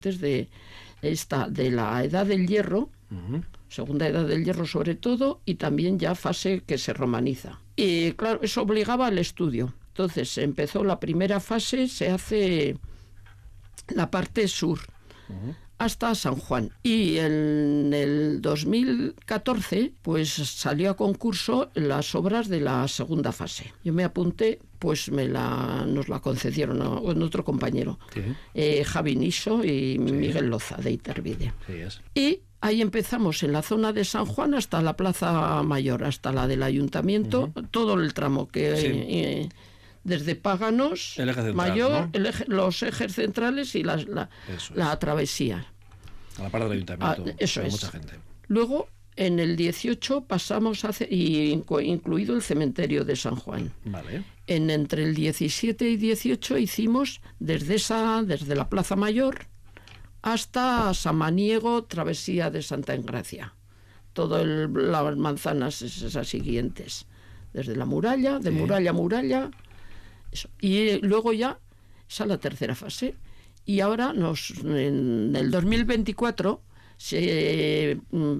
de la edad del hierro, segunda edad del hierro sobre todo, y también ya fase que se romaniza. Y claro, eso obligaba al estudio. Entonces empezó la primera fase, se hace la parte sur, hasta San Juan. Y en el 2014, pues salió a concurso las obras de la segunda fase. Yo me apunté, pues nos la concedieron a otro compañero, Javi Niso y Miguel Loza, de Itervide. Y ahí empezamos en la zona de San Juan hasta la Plaza Mayor, hasta la del Ayuntamiento, todo el tramo que... desde Páganos, el eje central, Mayor, ¿no? los ejes centrales y la travesía. A la par del Ayuntamiento. Eso es. Mucha gente. Luego, en el 18 pasamos incluido el cementerio de San Juan. Vale. Entre el 17 y 18 hicimos desde la Plaza Mayor hasta Samaniego, travesía de Santa Engracia. Todas las manzanas esas siguientes. Desde la muralla, muralla a muralla. Eso. Y luego ya, esa es la tercera fase. Y ahora, en el 2024, se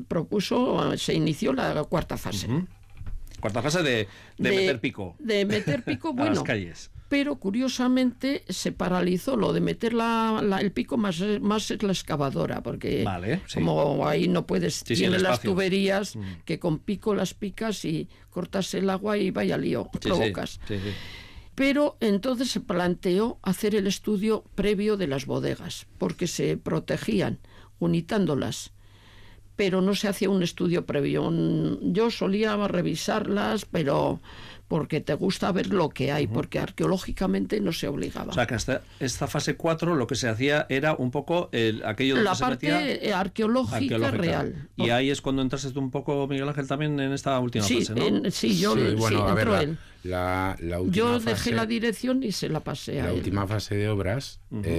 inició la cuarta fase. Cuarta fase de meter pico. De meter pico, bueno. A las calles. Pero curiosamente se paralizó lo de meter el pico, más es la excavadora, porque como ahí no puedes, tienes las tuberías que con pico las picas y cortas el agua y vaya lío, provocas. Sí. Pero entonces se planteó hacer el estudio previo de las bodegas, porque se protegían unitándolas, pero no se hacía un estudio previo. Yo solía revisarlas, pero porque te gusta ver lo que hay, porque arqueológicamente no se obligaba. O sea, que hasta esta fase 4 lo que se hacía era un poco aquello de la parte arqueológica real. Y ahí es cuando entraste tú un poco, Miguel Ángel, también en esta última fase, ¿no? La última yo fase, dejé la dirección y se la pasé a él. La última fase de obras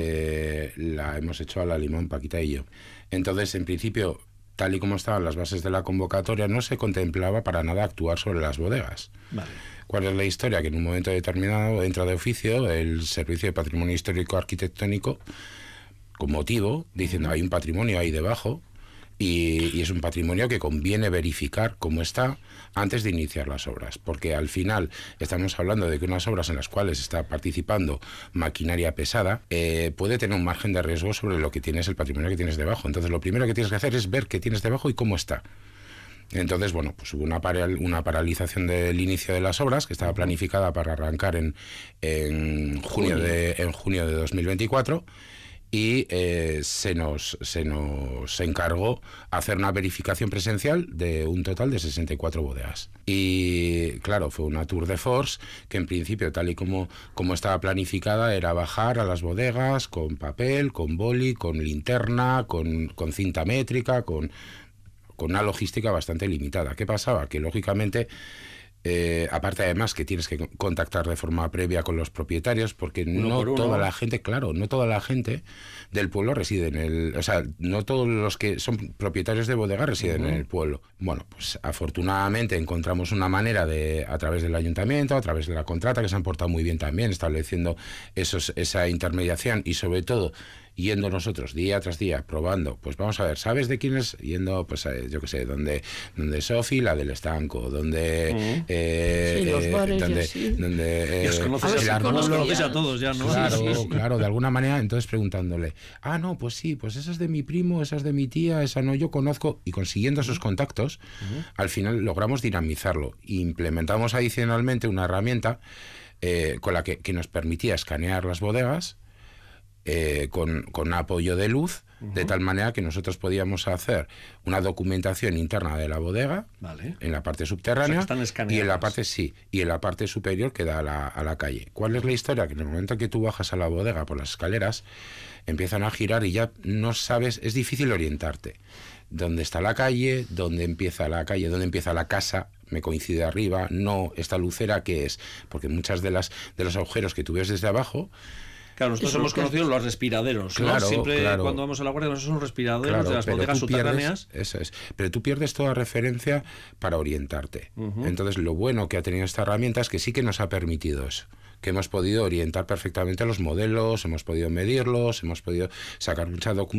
la hemos hecho a la Limón, Paquita y yo. Entonces, en principio, tal y como estaban las bases de la convocatoria, no se contemplaba para nada actuar sobre las bodegas. Vale. ¿Cuál es la historia? Que en un momento determinado entra de oficio el Servicio de Patrimonio Histórico Arquitectónico con motivo, diciendo hay un patrimonio ahí debajo y es un patrimonio que conviene verificar cómo está antes de iniciar las obras, porque al final estamos hablando de que unas obras en las cuales está participando maquinaria pesada puede tener un margen de riesgo sobre lo que tienes, el patrimonio que tienes debajo. Entonces lo primero que tienes que hacer es ver qué tienes debajo y cómo está. Entonces, bueno, pues hubo una paralización del inicio de las obras, que estaba planificada para arrancar en junio de 2024, y se nos encargó hacer una verificación presencial de un total de 64 bodegas. Y claro, fue una tour de force que en principio, tal y como estaba planificada, era bajar a las bodegas con papel, con boli, con linterna, con cinta métrica, con una logística bastante limitada. ¿Qué pasaba? Que lógicamente, aparte además que tienes que contactar de forma previa con los propietarios, porque no toda la gente del pueblo reside no todos los que son propietarios de bodega residen en el pueblo. Bueno, pues afortunadamente encontramos una manera a través del ayuntamiento, a través de la contrata, que se han portado muy bien también, estableciendo esa intermediación y sobre todo yendo nosotros día tras día probando. Pues vamos a ver, ¿sabes de quién es? Yendo, pues yo qué sé, donde Sofi, la del estanco, donde los bares donde os conoces a todos ya, ¿no? Claro, de alguna manera. Entonces preguntándole, no, pues sí, pues esa es de mi primo, esa es de mi tía, esa no, yo conozco. Y consiguiendo esos contactos, al final logramos dinamizarlo. Implementamos adicionalmente una herramienta con la que nos permitía escanear las bodegas con apoyo de luz, de tal manera que nosotros podíamos hacer una documentación interna de la bodega, en la parte subterránea, o sea, y en la parte superior que da a la calle. ¿Cuál es la historia? Que en el momento en que tú bajas a la bodega por las escaleras, empiezan a girar y ya no sabes, es difícil orientarte. ¿Dónde está la calle? ¿Dónde empieza la calle? ¿Dónde empieza la casa? Me coincide arriba. No, esta lucera, ¿qué es? Porque muchas de los agujeros que tú ves desde abajo. Claro, nosotros hemos conocido los respiraderos, ¿no? Siempre cuando vamos a la guardia, nosotros son respiraderos de las bodegas subterráneas. Eso es. Pero tú pierdes toda referencia para orientarte. Entonces, lo bueno que ha tenido esta herramienta es que sí que nos ha permitido eso. Que hemos podido orientar perfectamente los modelos, hemos podido medirlos, hemos podido sacar mucha documentación